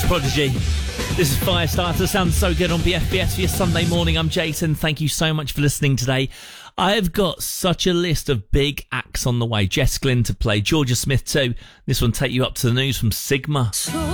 Prodigy. This is Firestarter. Sounds so good on BFBS for your Sunday morning. I'm Jason. Thank you so much for listening today. I've got such a list of big acts on the way. Jess Glynn to play, Georgia Smith too. This one take you up to the news from Sigma.